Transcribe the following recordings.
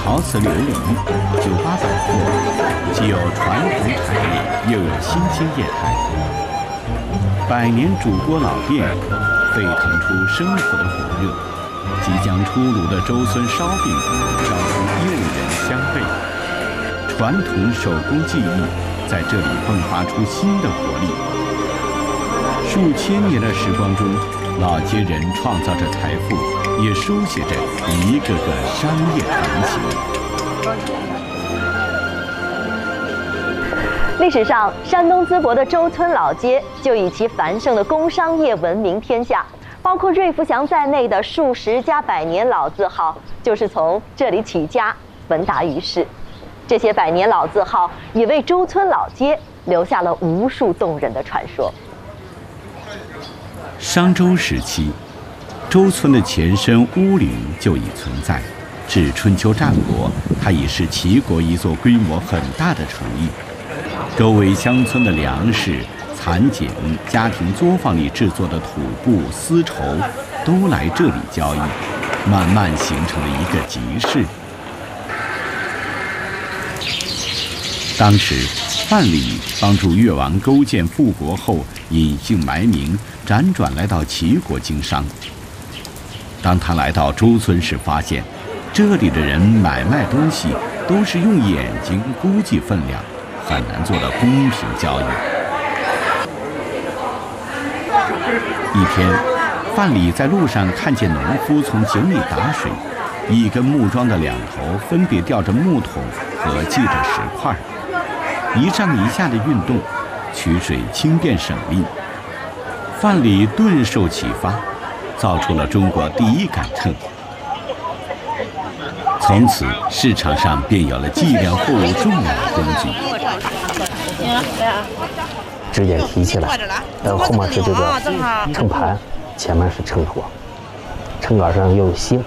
陶瓷琉璃、酒吧百货，既有传统产业，又有新兴业态。百年煮锅老店沸腾出生活的火热，即将出炉的周村烧饼飘出诱人香味，传统手工技艺在这里迸发出新的活力。数千年的时光中，老街人创造着财富，也书写着一个个商业传奇。 历史上，山东淄博的周村老街就以其繁盛的工商业闻名天下，包括瑞福祥在内的数十家百年老字号就是从这里起家，闻达于世。这些百年老字号也为周村老街留下了无数动人的传说。 商周时期，周村的前身乌岭就已存在，至春秋战国，它已是齐国一座规模很大的城邑。周围乡村的粮食、蚕茧、家庭作坊里制作的土布、丝绸，都来这里交易，慢慢形成了一个集市。当时，范蠡帮助越王勾践复国后，隐姓埋名，辗转来到齐国经商。当他来到周村时，发现这里的人买卖东西都是用眼睛估计分量，很难做到公平交易。一天，范蠡在路上看见农夫从井里打水，一根木桩的两头分别吊着木桶和系着石块，一上一下的运动，取水轻便省力。范蠡顿受启发，造出了中国第一杆秤。从此，市场上便有了计量货物重量的工具。 直接提起来，后面是这个秤盘，前面是秤砣，秤杆上又有星。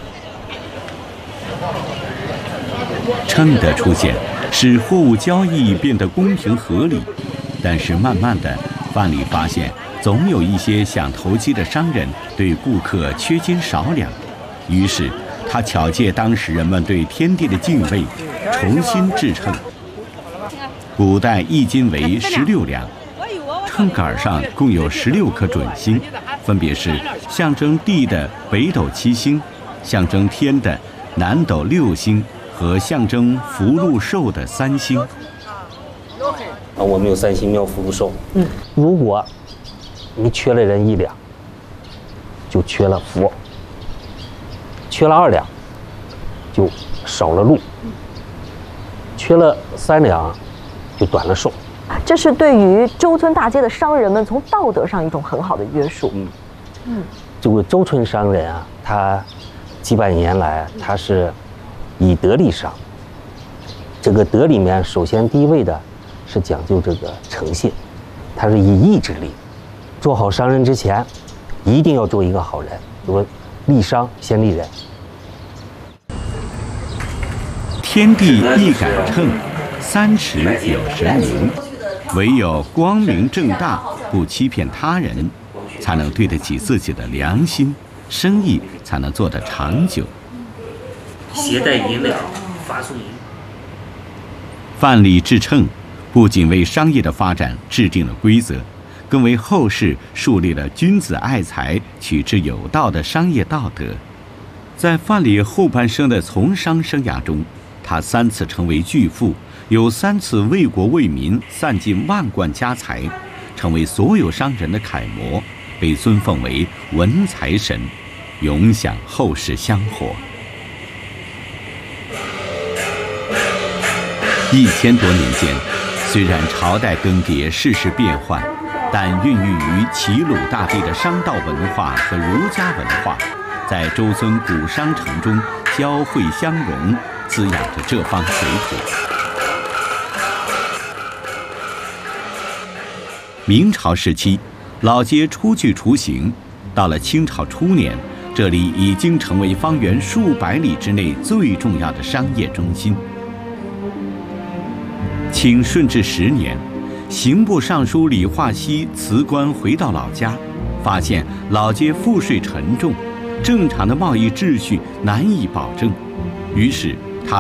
秤的出现使货物交易变得公平合理，但是慢慢的，范蠡发现总有一些想投机的商人对顾客缺斤少两，于是他巧借当时人们对天地的敬畏，重新制秤。古代一斤为16两，秤杆上共有16颗准星，分别是象征地的北斗7星，象征天的南斗6星和象征福禄寿的3星。 我们有3星庙福禄寿。如果你缺了人1两，就缺了福；缺了2两，就少了禄；缺了3两，就短了寿。 这是对于周村大街的商人们从道德上一种很好的约束。 这个周村商人啊，他几百年来他是以德立商。这个德里面，首先第一位的是讲究这个诚信，他是以义治利。做好商人之前，一定要做一个好人。说立商先立人。 天地一杆秤，3尺有神明。唯有光明正大，不欺骗他人，才能对得起自己的良心，生意才能做得长久。 携带银两，发送银。 范蠡制秤，不仅为商业的发展制定了规则，更为后世树立了君子爱财、取之有道的商业道德。在范蠡后半生的从商生涯中，他3次成为巨富，有3次为国为民散尽万贯家财，成为所有商人的楷模，被尊奉为文财神，永享后世香火。1000多年间，虽然朝代更迭，世事变幻，但孕育于齐鲁大地的商道文化和儒家文化，在周村古商城中交汇相融，滋养着这方水土。明朝时期，老街初具雏形，到了清朝初年，这里已经成为方圆数百里之内最重要的商业中心。清顺治10年，刑部尚书李化熙辞官回到老家，发现老街赋税沉重，正常的贸易秩序难以保证，于是